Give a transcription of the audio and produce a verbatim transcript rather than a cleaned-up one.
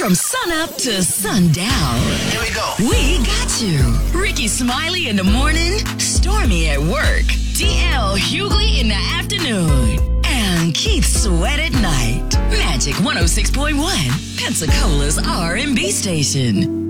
From sunup to sundown. Here we go. We got you. Ricky Smiley in the morning, Stormy at work, D L Hughley in the afternoon, and Keith Sweat at night. Magic one oh six point one, Pensacola's R and B station.